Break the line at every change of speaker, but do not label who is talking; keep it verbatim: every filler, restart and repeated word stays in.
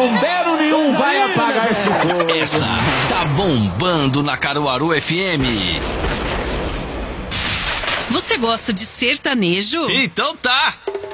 bombeiro nenhum vai apagar esse fogo.
Essa tá bombando na Caruaru F M.
Você gosta de sertanejo?
Então tá.